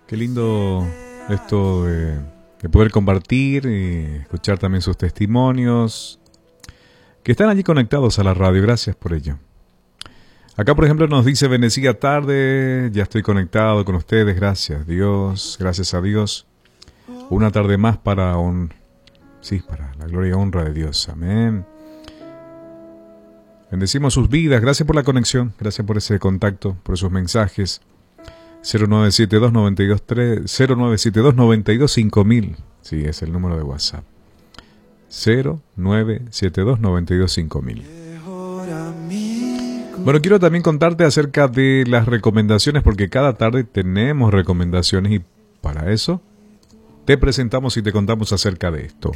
Qué lindo esto de poder compartir y escuchar también sus testimonios, que están allí conectados a la radio. Gracias por ello. Acá, por ejemplo, nos dice: bendecida tarde, ya estoy conectado con ustedes. Gracias, Dios, gracias a Dios. Una tarde más para para la gloria y honra de Dios. Amén. Bendecimos sus vidas. Gracias por la conexión, gracias por ese contacto, por esos mensajes. 0972-925000. Sí, es el número de WhatsApp. 0972-925000. Bueno, quiero también contarte acerca de las recomendaciones, porque cada tarde tenemos recomendaciones y para eso te presentamos y te contamos acerca de esto.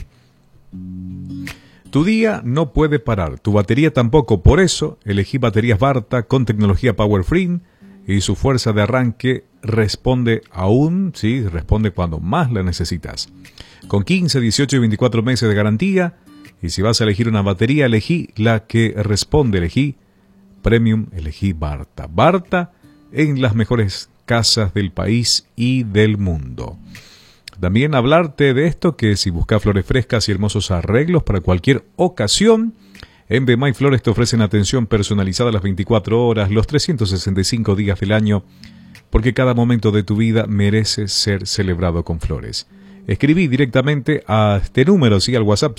Tu día no puede parar, tu batería tampoco, por eso elegí baterías Varta con tecnología Power Free y su fuerza de arranque responde responde cuando más la necesitas. Con 15, 18 y 24 meses de garantía, y si vas a elegir una batería, elegí la que responde, elegí Premium, elegí Varta. Varta en las mejores casas del país y del mundo. También hablarte de esto, que si buscas flores frescas y hermosos arreglos para cualquier ocasión, en Bemay Flores te ofrecen atención personalizada las 24 horas, los 365 días del año, porque cada momento de tu vida merece ser celebrado con flores. Escribí directamente a este número, al WhatsApp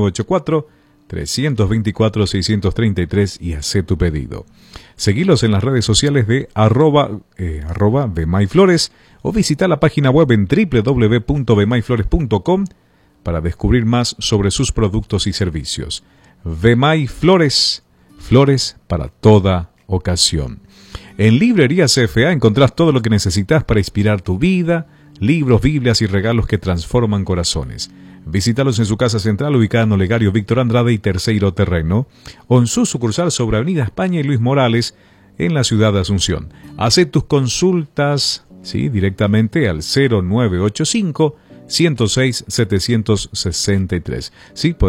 0984-324-633 y hacé tu pedido. Seguilos en las redes sociales de arroba @bemayflores o visita la página web en www.bemayflores.com para descubrir más sobre sus productos y servicios. Bemay Flores, flores para toda ocasión. En Librerías CFA encontrás todo lo que necesitas para inspirar tu vida, libros, Biblias y regalos que transforman corazones. Visítalos en su casa central ubicada en Olegario Víctor Andrade y Terceiro Terreno, o en su sucursal sobre Avenida España y Luis Morales en la ciudad de Asunción. Haz tus consultas directamente al 0985 106 763.